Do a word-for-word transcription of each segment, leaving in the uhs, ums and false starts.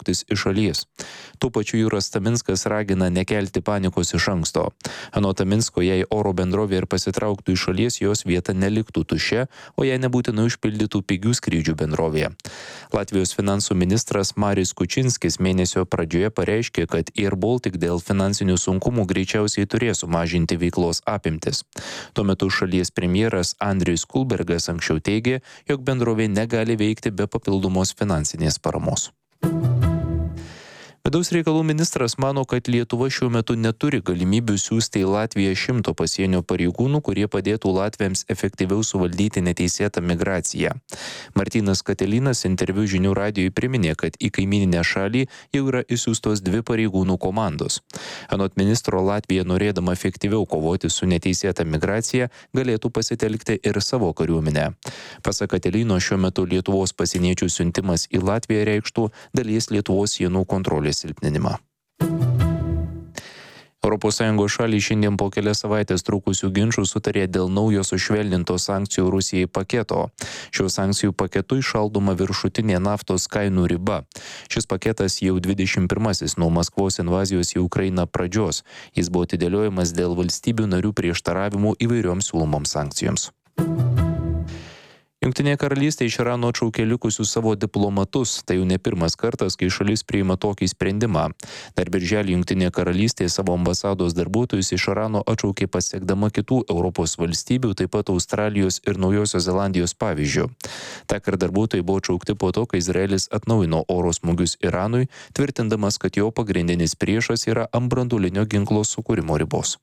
trauktis iš šalies. Tuo pačiu Jūras Taminskas ragina nekelti panikos iš anksto. Anot Taminsko, jei oro bendrovė ir pasitrauktų iš šalies, jos vieta neliktų tuščia, o jei nebūtinai užpildytų pigių skrydžių bendrovėje. Latvijos finansų ministras Maris Kučinskis mėnesio pradžioje pareiškė, kad Air Baltic dėl finansinių sunkumų greičiausiai turės sumažinti veiklos apimtis. Tuo metu šalies premjeras Andrijus Kulbergas anksčiau teigė, jog bendrovė negali veikti be papildomos finansinės paramos. Vidaus reikalų ministras mano, kad Lietuva šiuo metu neturi galimybių siųsti į Latviją šimto pasienio pareigūnų, kurie padėtų latviams efektyviau suvaldyti neteisėtą migraciją. Martynas Katelinas interviu Žinių radijui priminė, kad į kaimyninę šalį jau yra išsiųstos dvi pareigūnų komandos. Anot ministro, Latvija, norėdama efektyviau kovoti su neteisėta migracija, galėtų pasitelkti ir savo kariuomenę. Pasak Katelino, šiuo metu Lietuvos pasieniečių siuntimas į Latviją reikštų dalies Lietuvos sienų kontrolės silpninimą. Europos Sąjungos šaliai šiandien po kelias savaitės trukusių ginčų sutarė dėl naujo sušvelninto sankcijų Rusijai paketo. Šiuo sankcijų paketu įšaldoma viršutinė naftos kainų riba. Šis paketas jau dvidešimt pirmasis nuo Maskvos invazijos į Ukrainą pradžios. Jis buvo atidėliojamas dėl valstybių narių prieštaravimų įvairioms siūlomoms sankcijoms. Jungtinė karalystė iš Irano atšaukė likusius savo diplomatus. Tai jau ne pirmas kartas, kai šalis priima tokį sprendimą. Dar birželį Jungtinė karalystė savo ambasados darbuotojus iš Irano atšaukė pasiekdama kitų Europos valstybių, taip pat Australijos ir Naujosios Zelandijos pavyzdžių. Takar darbuotojai buvo atšaukti po to, kai Izraelis atnaujino oro smūgius Iranui, tvirtindamas, kad jo pagrindinis priešas yra ant branduolinio ginklo sukūrimo ribos.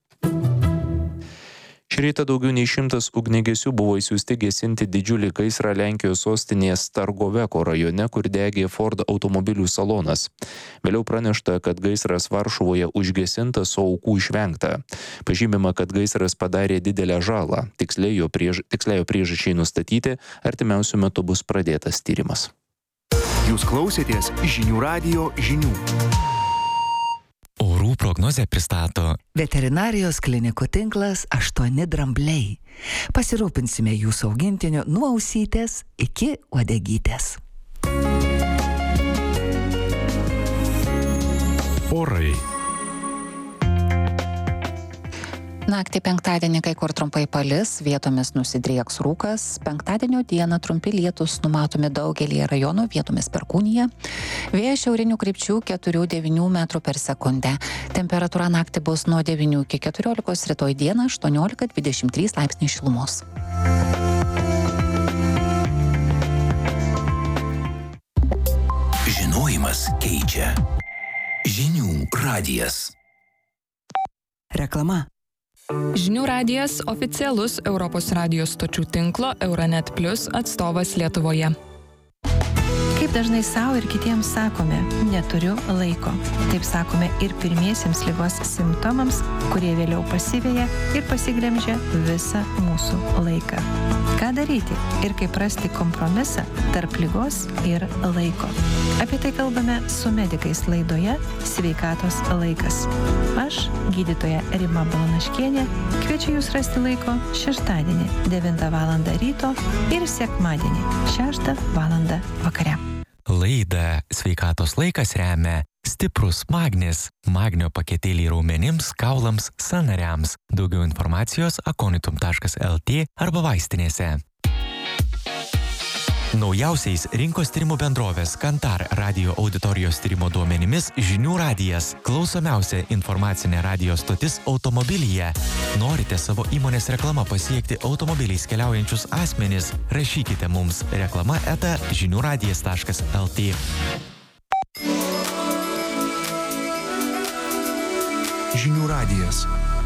Šį rytą daugiau nei šimtas ugniagesių buvo išsiųsti gesinti didžiulį gaisrą Lenkijos sostinėje Stargoveko rajone, kur degė Ford automobilių salonas. Vėliau pranešta, kad gaisras Varšuvoje užgesintas, o aukų išvengta. Pažymima, kad gaisras padarė didelę žalą. Tikslėjo priež... priežasčiai nustatyti, artimiausiu metu bus pradėtas tyrimas. Jūs klausėtės Žinių radijo žinių. Orų prognozę pristato Veterinarijos klinikų tinklas aštuoni drambliai. Pasirūpinsime jūsų augintiniu nuo ausytės iki uodegytės. Orai. Naktį penktadienį kai kur trumpai palis, vietomis nusidrieks rūkas. Penktadienio dieną trumpi lietūs numatomi daugelyje rajonų, vietomis perkūnija. Vėjas šiaurinių krypčių keturi devyni metrų per sekundę. Temperatūra naktį bus nuo devynių iki keturiolikos, rytoj dieną aštuoniolika dvidešimt trys laipsniai šilumos. Žinojimas keičia. Žinių radijas. Reklama. Žinių radijas oficialus Europos radijos stočių tinklo Euronet Plus atstovas Lietuvoje. Kaip dažnai savo ir kitiems sakome, neturiu laiko. Taip sakome ir pirmiesiems ligos simptomams, kurie vėliau pasiveja ir pasiglemžia visą mūsų laiką. Ką daryti ir kaip rasti kompromisą tarp ligos ir laiko? Apie tai kalbame su medikais laidoje Sveikatos laikas. Aš, gydytoja Rima Balanaškienė, kviečiu jūs rasti laiko šeštadienį devintą valandą ryto ir sekmadienį šeštą valandą vakare. Laidą Sveikatos laikas remia stiprus magnis, magnio paketėliai raumenims, kaulams, sąnariams. Daugiau informacijos akonitum taškas lt arba vaistinėse. Naujausiais rinkos tyrimų bendrovės Kantar radio auditorijos tyrimo duomenimis Žinių radijas klausomiausia informacinė radio stotis automobilyje. Norite savo įmonės reklamą pasiekti automobiliais keliaujančius asmenis? Rašykite mums reklama eta žinių radijas taškas lt. Žinių radijas.